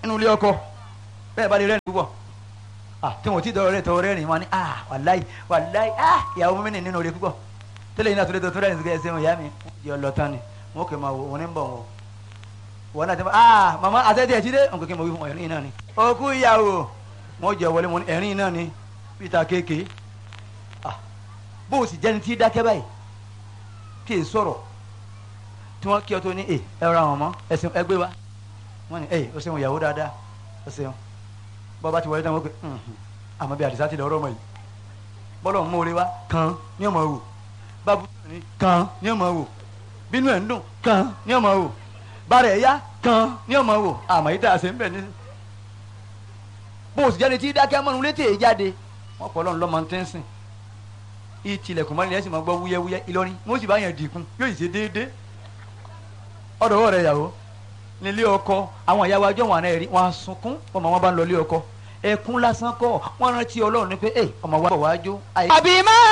nínú ilé ọkọ bẹ́ẹ̀ bá lè rẹ́rìn púpọ̀ tí wọ́n ti dọ̀rọ̀ rẹ̀ tọ̀rọ̀ rẹ́rìn wọn ni wàláì ìyàwó mi nínú rẹ̀ púpọ̀ tẹ́lẹ̀ yìí náà tó rẹ́rìn sí ẹsẹ̀ wọn ìyá mi yọ lọ tán ni wọn kò máa wò wọn ní bọ̀ wọn náà ti máa màmá àtẹ́tẹ́ ẹ̀ ti dé nǹkan kí n mọ̀ wí fún ẹ̀rín náà ni òkú ìyàwó wọn jẹ wọlé wọn ẹ̀rín náà ni peter kéèké bó o sì jẹ́ni tí dákẹ́ báyìí kí è sọ̀rọ̀ tí wọ́n kí ọ tó ní ẹ ra wọn mọ́ ẹsẹ̀ ẹgbẹ́ wa wọ́n ní o ṣeun ìyàwó dáadáa o ṣeun bọ́ba ti wọlé tán wọ́n pé àmọ́ bí àdìsá ti lọ ọ̀rọ̀ mọ̀ yìí bọ́lọ̀ ń mórí wa kan ní ọmọ wò bábú ní kan ní ọmọ wò bínú ẹ̀ ń dùn kan ní ọmọ wò bàrẹ̀ ẹ̀yá kan ní ọmọ wò àmọ́ yìí tá a ṣe ń bẹ̀ ní. bó o sì jáde tí dákẹ́ mọ́nu létí èyí jáde wọ́n pọ̀ lọ́nà lọ́mọ tẹ́ ń sìn ìtìlẹ̀kùn mọ́ni ẹ̀ sì máa gbọ́ wúyẹ́wúyẹ́ Ìlọrin wọ́n sì bá yẹn dìkun yóò ṣe déédéé ọ̀dọ̀ rẹ̀ yàwó nílé ọkọ àwọn ìyàwó ajọ́ wọn àná ẹ̀rí wọn á sunkún ọmọ wọn bá ń lọ ilé ọkọ ẹkún lásán kọ́ wọ́n rántí Ọlọ́run ní pé ọmọ wa bọ̀ wá jó.